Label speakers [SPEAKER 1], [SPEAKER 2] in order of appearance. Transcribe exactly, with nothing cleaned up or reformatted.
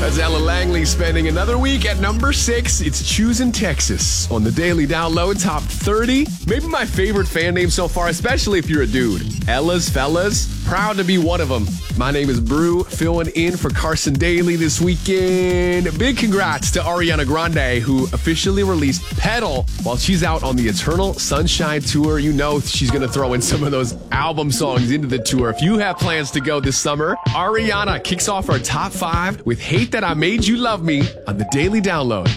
[SPEAKER 1] That's Ella Langley spending another week at number six. It's Choosing Texas on the Daily Download Top thirty. Maybe my favorite fan name so far, especially if you're a dude. Ella's Fellas. Proud to be one of them. My name is Brew, filling in for Carson Daly this weekend. Big congrats to Ariana Grande, who officially released Pedal while she's out on the Eternal Sunshine Tour. You know she's going to throw in some of those album songs into the tour. If you have plans to go this summer, Ariana kicks off our top five with Hate That I Made You Love Me on the Daily Download.